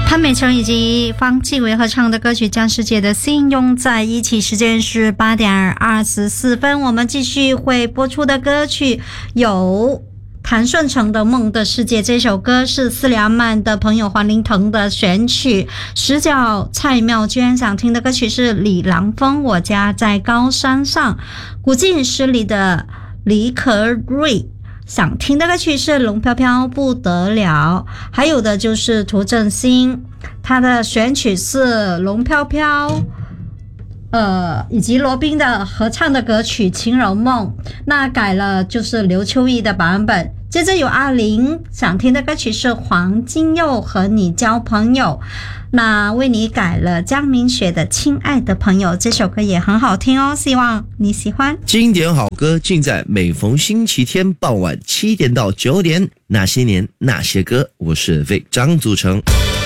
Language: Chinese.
潘美辰以及方季韦合唱的歌曲《将世界的心拥在一起》，时间是8点24分。我们继续会播出的歌曲有谭顺成的《梦的世界》，这首歌是斯里阿曼的朋友黄林腾的选曲。石角蔡妙娟想听的歌曲是李郎峰《我家在高山上》。古晋十里的李可瑞想听的歌曲是龙飘飘不得了，还有的就是涂正兴，他的选曲是龙飘飘以及罗宾的合唱的歌曲《情柔梦》，那改了就是刘秋意的版本。接着有阿玲想听的歌曲是黄金佑和你交朋友，那为你改了江明雪的《亲爱的朋友》，这首歌也很好听哦，希望你喜欢。 经典好歌尽在每逢星期天傍晚7点到9点，那些年那些歌，我是为张祖成。